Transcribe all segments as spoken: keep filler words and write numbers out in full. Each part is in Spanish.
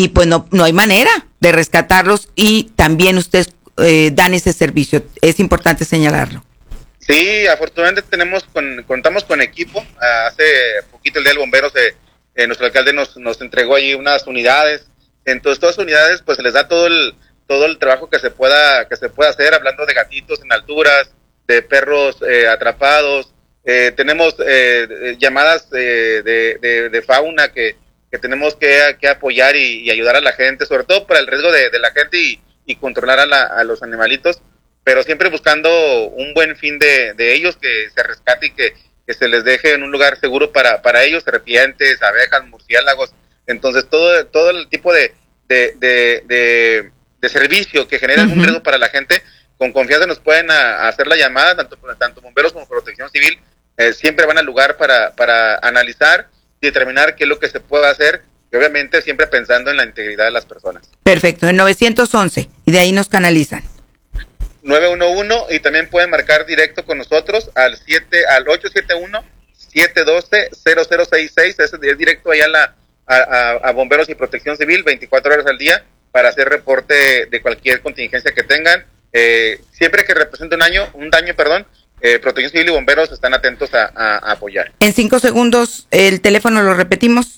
y pues no, no hay manera de rescatarlos y también ustedes eh, dan ese servicio. Es importante señalarlo. Sí, afortunadamente tenemos con, contamos con equipo. Hace poquito el día del bombero se, eh, nuestro alcalde nos, nos entregó allí unas unidades. Entonces todas las unidades pues se les da todo el todo el trabajo que se pueda que se pueda hacer, hablando de gatitos en alturas, de perros eh, atrapados. Eh, tenemos eh, llamadas eh, de, de, de fauna que, que tenemos que, que apoyar y, y ayudar a la gente, sobre todo para el riesgo de, de la gente y, y controlar a, la, a los animalitos, pero siempre buscando un buen fin de, de ellos, que se rescate y que, que se les deje en un lugar seguro para, para ellos, serpientes, abejas, murciélagos. Entonces todo, todo el tipo de, de, de, de, de servicio que genera algún uh-huh. riesgo para la gente, con confianza nos pueden a, a hacer la llamada, tanto, tanto bomberos como protección civil, eh, siempre van al lugar para, para analizar y determinar qué es lo que se puede hacer, y obviamente siempre pensando en la integridad de las personas. Perfecto, en novecientos once, y de ahí nos canalizan. nueve uno uno, y también pueden marcar directo con nosotros al siete al ocho siete uno, siete uno dos, cero cero seis seis, es directo allá a, la, a, a, a Bomberos y Protección Civil, veinticuatro horas al día, para hacer reporte de cualquier contingencia que tengan. Eh, siempre que represente un año, un daño, perdón, eh, Protección Civil y Bomberos están atentos a, a, a apoyar. En cinco segundos, el teléfono lo repetimos.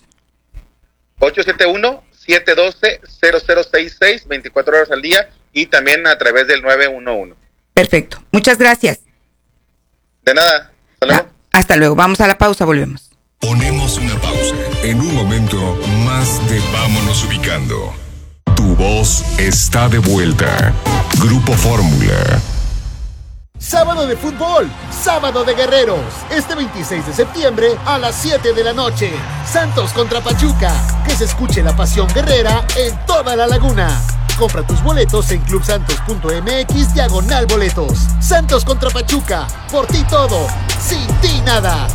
ocho siete uno, siete uno dos, cero cero seis seis, veinticuatro horas al día, y también a través del nueve uno uno. Perfecto. Muchas gracias. De nada. Hasta luego. Ah, hasta luego. Vamos a la pausa, volvemos. Ponemos una pausa. En un momento más de Vámonos Ubicando. Tu voz está de vuelta. Grupo Fórmula. Sábado de fútbol, sábado de guerreros. Este veintiséis de septiembre a las siete de la noche. Santos contra Pachuca. Que se escuche la pasión guerrera en toda la laguna. Compra tus boletos en clubsantos.mx diagonal boletos. Santos contra Pachuca. Por ti todo, sin ti nada.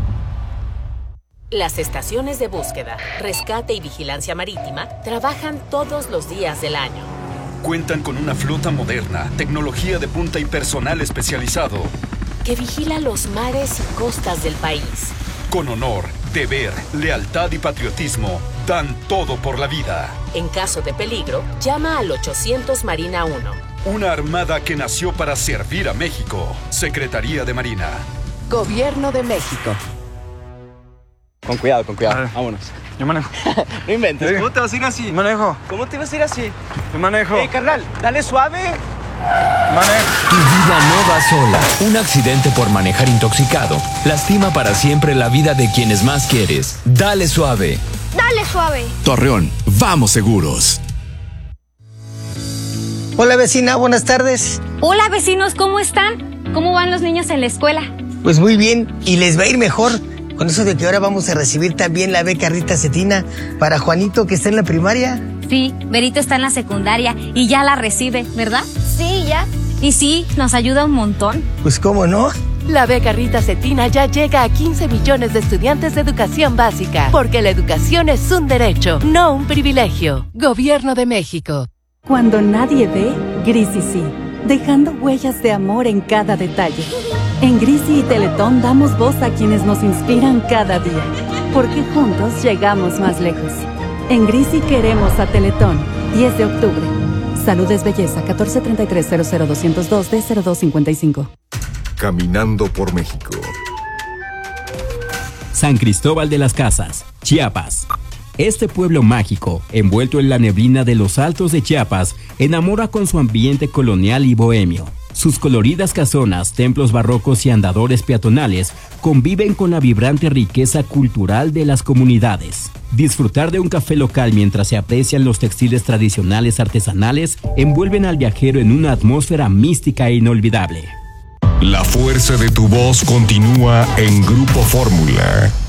Las estaciones de búsqueda, rescate y vigilancia marítima trabajan todos los días del año. Cuentan con una flota moderna, tecnología de punta y personal especializado que vigila los mares y costas del país. Con honor, deber, lealtad y patriotismo, dan todo por la vida. En caso de peligro, llama al ochocientos Marina uno. Una armada que nació para servir a México. Secretaría de Marina. Gobierno de México. Con cuidado, con cuidado. Vámonos. Yo manejo. No inventes. ¿Sí? ¿Cómo te vas a ir así? Yo manejo. ¿Cómo te vas a ir así? Yo manejo. Eh, carnal, dale suave. Manejo. Tu vida no va sola. Un accidente por manejar intoxicado lastima para siempre la vida de quienes más quieres. Dale suave. Dale suave. Torreón, vamos seguros. Hola vecina, buenas tardes. Hola vecinos, ¿cómo están? ¿Cómo van los niños en la escuela? Pues muy bien, y les va a ir mejor. Con eso de que ahora vamos a recibir también la beca Rita Cetina para Juanito, que está en la primaria. Sí, Berito está en la secundaria y ya la recibe, ¿verdad? Sí, ya. Y sí, nos ayuda un montón. Pues cómo no. La beca Rita Cetina ya llega a quince millones de estudiantes de educación básica, porque la educación es un derecho, no un privilegio. Gobierno de México. Cuando nadie ve, Grisi sí, dejando huellas de amor en cada detalle. En Grisi y Teletón damos voz a quienes nos inspiran cada día, porque juntos llegamos más lejos. En Grisi queremos a Teletón. diez de octubre. Salud es belleza. catorce treinta y tres cero cero doscientos dos D cero dos cincuenta y cinco. Caminando por México. San Cristóbal de las Casas, Chiapas. Este pueblo mágico, envuelto en la neblina de los altos de Chiapas, enamora con su ambiente colonial y bohemio. Sus coloridas casonas, templos barrocos y andadores peatonales conviven con la vibrante riqueza cultural de las comunidades. Disfrutar de un café local mientras se aprecian los textiles tradicionales artesanales envuelven al viajero en una atmósfera mística e inolvidable. La fuerza de tu voz continúa en Grupo Fórmula.